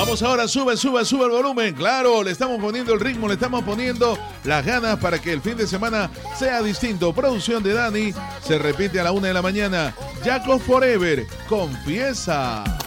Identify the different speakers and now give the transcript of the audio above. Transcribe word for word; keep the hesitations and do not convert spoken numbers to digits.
Speaker 1: Vamos ahora, sube, sube, sube el volumen. Claro, le estamos poniendo el ritmo, le estamos poniendo las ganas para que el fin de semana sea distinto. Producción de Dani, se repite a la una de la mañana. Jacob Forever, confiesa.